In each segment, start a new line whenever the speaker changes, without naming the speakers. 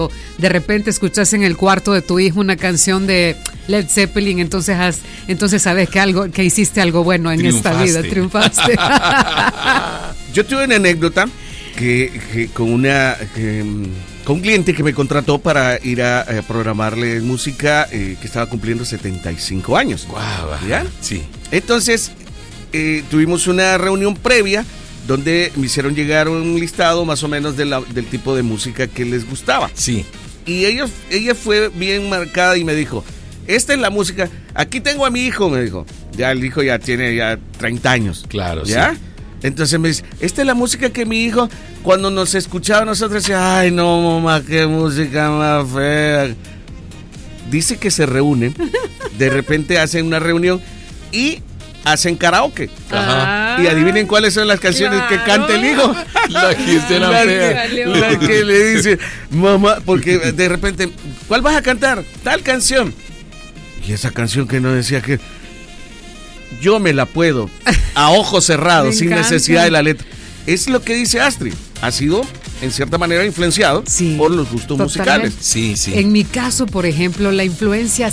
de repente escuchas en el cuarto de tu hijo una canción de Led Zeppelin, entonces sabes que hiciste algo bueno en esta vida, triunfaste.
Yo tuve una anécdota que con un cliente que me contrató para ir a programarle música que estaba cumpliendo 75 años.
Wow,
¿Ya?
Sí.
Entonces, tuvimos una reunión previa donde me hicieron llegar un listado más o menos del tipo de música que les gustaba.
Sí.
Y ella fue bien marcada y me dijo, esta es la música, aquí tengo a mi hijo, me dijo. Ya el hijo ya tiene 30 años.
Claro,
¿ya?
sí.
Entonces me dice, esta es la música que mi hijo, cuando nos escuchaba nosotros, decía, ay no, mamá, qué música más fea. Dice que se reúnen, de repente hacen una reunión y hacen karaoke.
Ajá.
Y adivinen cuáles son las canciones que canta el hijo.
La que estén
la que le dice, mamá, porque de repente, ¿cuál vas a cantar? Tal canción. Y esa canción que no decía que yo me la puedo a ojos cerrados, sin necesidad de la letra. Es lo que dice Astrid. Ha sido, en cierta manera, influenciado por los gustos musicales.
Sí, sí.
En mi caso, por ejemplo, la influencia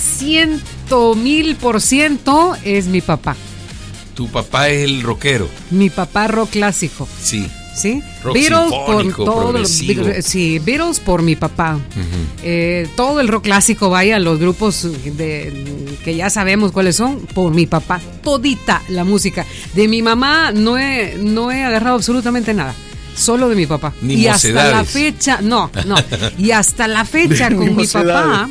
100,000% es mi papá.
Tu papá es el rockero.
Mi papá rock clásico.
Sí.
¿Sí?
Rock
Beatles
sinfónico,
por todo,
progresivo.
Beatles por mi papá.
Uh-huh.
Todo el rock clásico, vaya, los grupos que ya sabemos cuáles son, por mi papá. Todita la música. De mi mamá no he agarrado absolutamente nada. Solo de mi papá.
Ni
y
mocedades.
Hasta la fecha, no. Y hasta la fecha con mi papá,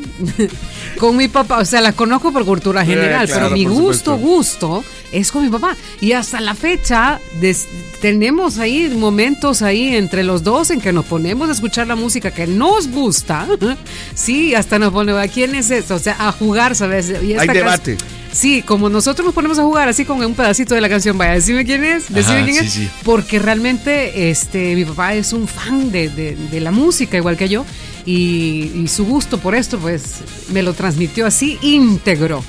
o sea, la conozco por cultura general,
claro,
pero mi gusto es con mi papá. Y hasta la fecha tenemos ahí momentos ahí entre los dos en que nos ponemos a escuchar la música que nos gusta. Sí, hasta nos ponemos, ¿a quién es esto? O sea, a jugar, ¿sabes? Y
hay debate.
Sí, como nosotros nos ponemos a jugar así con un pedacito de la canción, vaya, decime quién es,
Sí.
porque realmente mi papá es un fan de la música, igual que yo, y su gusto por esto, pues, me lo transmitió así íntegro.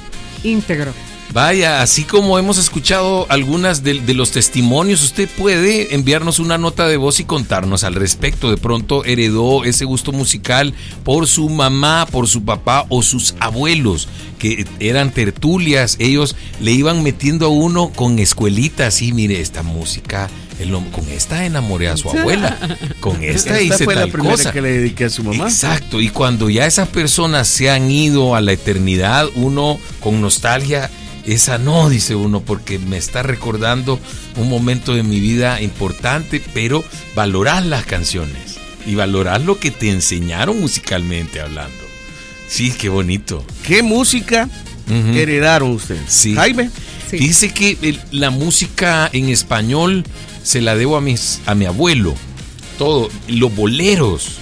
Vaya, así como hemos escuchado algunas de los testimonios, usted puede enviarnos una nota de voz y contarnos al respecto. De pronto heredó ese gusto musical por su mamá, por su papá o sus abuelos, que eran tertulias. Ellos le iban metiendo a uno con escuelitas, sí, mire, esta música, con esta enamoré a su abuela, con esta hice
fue
tal
la primera
cosa
que le dediqué a su mamá.
Exacto, y cuando ya esas personas se han ido a la eternidad, uno con nostalgia, esa no, dice uno, porque me está recordando un momento de mi vida importante, pero valorás las canciones y valorás lo que te enseñaron musicalmente hablando. Sí, qué bonito.
¿Qué música heredaron ustedes?
Sí.
Jaime.
Sí.
Dice que la música en español se la debo a mi abuelo. Todo, los boleros.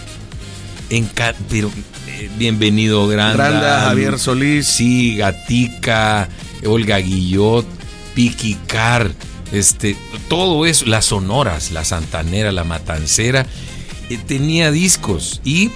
Pero Bienvenido Granda,
Javier Solís.
Sí, Gatica, Olga Guillot, Piquicar, todo eso, las sonoras, la santanera, la matancera, tenía discos y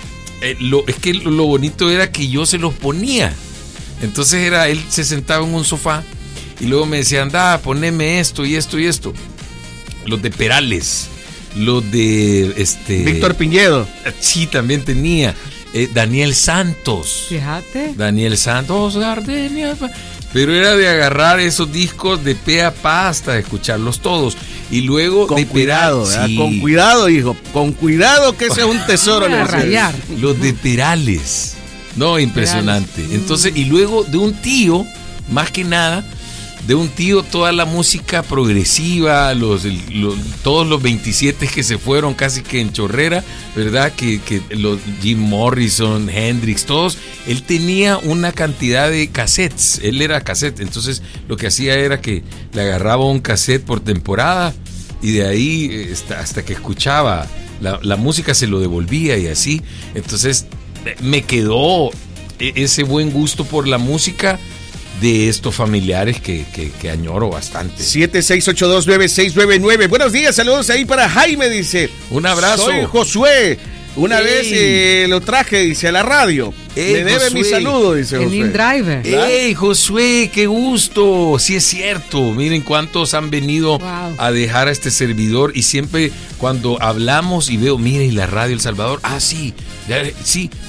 lo bonito era que yo se los ponía. Entonces él se sentaba en un sofá y luego me decía, anda, poneme esto y esto y esto. Los de Perales, los de
Víctor Piñedo.
Sí, también tenía. Daniel Santos.
Fíjate.
Daniel Santos, Gardenia. Pero era de agarrar esos discos de pe a pa hasta de escucharlos todos. Y luego
con
de
cuidado,
sí.
Con cuidado, hijo. Con cuidado, que ese es un tesoro.
Rayar.
Los de Perales. No, impresionante. Entonces, y luego de un tío, más que nada, de un tío, toda la música progresiva, todos los 27 que se fueron casi que en chorrera, ¿verdad? Que los Jim Morrison, Hendrix, todos, él tenía una cantidad de cassettes, él era cassette, entonces lo que hacía era que le agarraba un cassette por temporada y de ahí hasta que escuchaba la música se lo devolvía y así, entonces me quedó ese buen gusto por la música de estos familiares que añoro bastante.
76829699. Buenos días, saludos ahí para Jaime, dice.
Un abrazo.
Soy Josué. Una vez lo traje, dice, a la radio. Me debe
Josué.
Mi saludo, dice
El
Josué.
InDriver.
¡Ey, Josué! ¡Qué gusto! Sí es cierto. Miren cuántos han venido a dejar a este servidor y siempre cuando hablamos y veo, mire, y la radio El Salvador, sí, Sí,